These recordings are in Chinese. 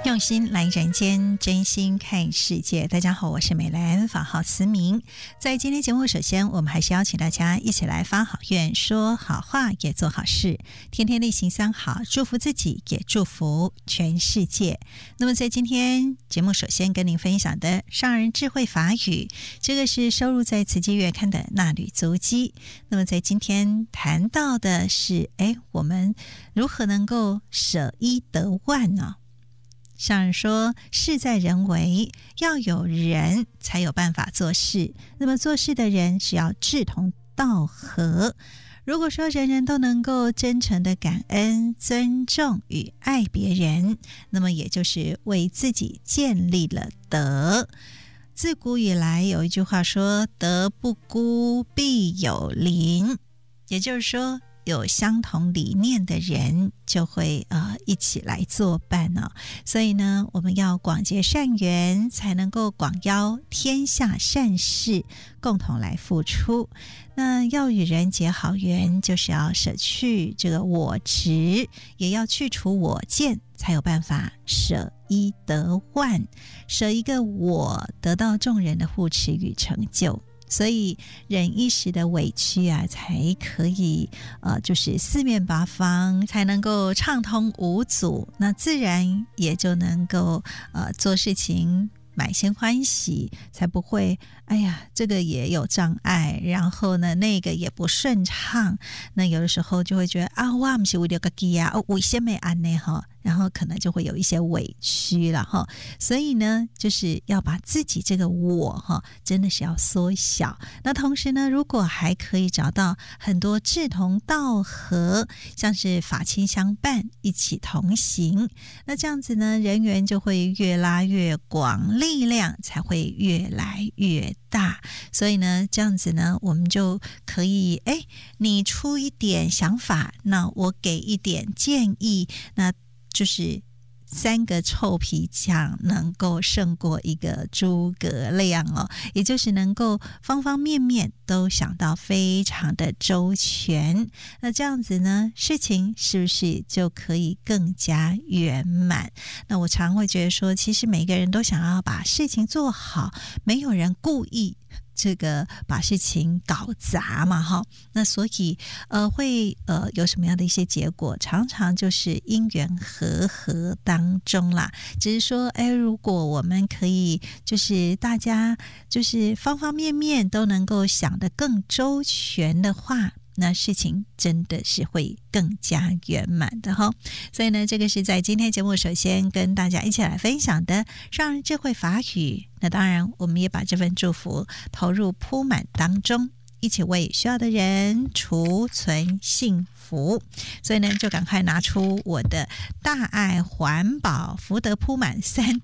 用心来人间，真心看世界。大家好，我是美兰，法号慈明。在今天节目，首先我们还是邀请大家一起来发好愿，说好话，也做好事，天天例行三好，祝福自己，也祝福全世界。那么在今天节目，首先跟您分享的上人智慧法语，这个是收录在慈济月刊的那履足迹。那么在今天谈到的是，我们如何能够舍一得万呢？上人说，事在人为，要有人才有办法做事。那么做事的人是要志同道合。如果说人人都能够真诚的感恩、尊重与爱别人，那么也就是为自己建立了德。自古以来有一句话说，德不孤，必有邻。也就是说，有相同理念的人就会一起来作伴哦。所以呢，我们要广结善缘，才能够广邀天下善事，共同来付出。那要与人结好缘，就是要舍去这个我执，也要去除我见，才有办法舍一得万，舍一个我，得到众人的护持与成就。所以忍一时的委屈啊，才可以就是四面八方才能够畅通无阻，那自然也就能够做事情满心欢喜，才不会这个也有障碍，然后呢那个也不顺畅。那有的时候就会觉得我不是为了自己啊，为什么这样然后可能就会有一些委屈了哈。所以呢，就是要把自己这个我真的是要缩小。那同时呢，如果还可以找到很多志同道合，像是法亲相伴，一起同行，那这样子呢，人缘就会越拉越广，力量才会越来越大。所以呢，这样子呢，我们就可以你出一点想法，那我给一点建议，那就是三个臭皮匠能够胜过一个诸葛亮哦，也就是能够方方面面都想到非常的周全。那这样子呢，事情是不是就可以更加圆满？那我常会觉得说，其实每个人都想要把事情做好，没有人故意这个把事情搞砸嘛那所以会有什么样的一些结果，常常就是因缘和合当中啦。只是说如果我们可以就是大家就是方方面面都能够想得更周全的话，那事情真的是会更加圆满的所以呢，这个是在今天节目首先跟大家一起来分享的上人智慧法语。那当然我们也把这份祝福投入铺满当中，一起为需要的人储存幸福。所以呢，就赶快拿出我的大爱环保福德铺满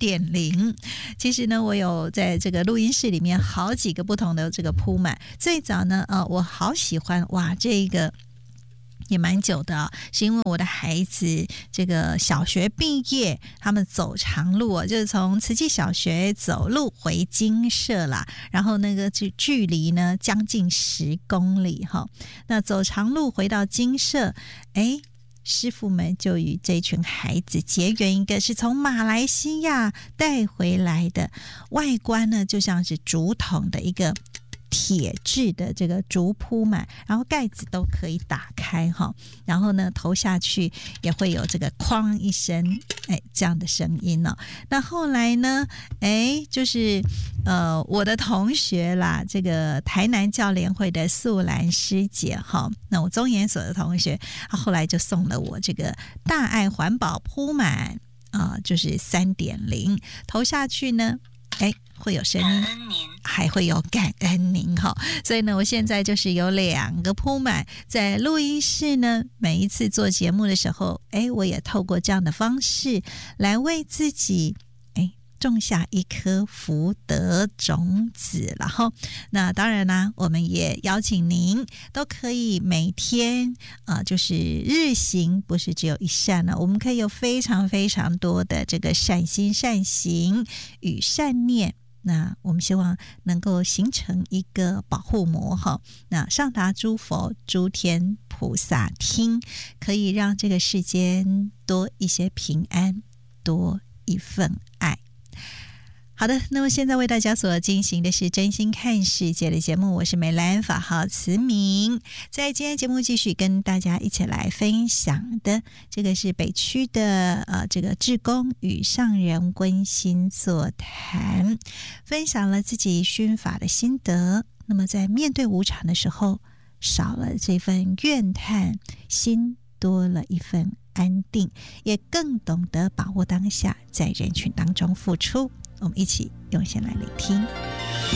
3.0。 其实呢，我有在这个录音室里面好几个不同的这个铺满。最早呢我好喜欢这个也蛮久的是因为我的孩子这个小学毕业，他们走长路就是从慈济小学走路回精舍啦，然后那个距离呢将近10公里那走长路回到精舍，师父们就与这群孩子结缘，一个是从马来西亚带回来的，外观呢就像是竹筒的一个铁质的这个竹铺满，然后盖子都可以打开然后呢投下去也会有这个哐一声这样的声音那后来呢就是我的同学啦，这个台南教联会的素兰师姐那我中研所的同学，她后来就送了我这个大爱环保铺满就是 3.0 投下去呢会有声音，还会有感恩您所以呢，我现在就是有2个铺满在录音室呢。每一次做节目的时候，我也透过这样的方式来为自己种下一颗福德种子了那当然啦，我们也邀请您都可以每天就是日行，不是只有一善我们可以有非常非常多的这个善心善行与善念。那我们希望能够形成一个保护膜那上达诸佛诸天菩萨听，可以让这个世间多一些平安，多一份爱。好的，那么现在为大家所进行的是真心看世界的节目，我是美兰，法号慈明。在今天节目继续跟大家一起来分享的，这个是北区的这个志工与上人温馨座谈，分享了自己熏法的心得。那么在面对无常的时候，少了这份怨叹，心多了一份安定，也更懂得把握当下，在人群当中付出。我们一起用心来聆听。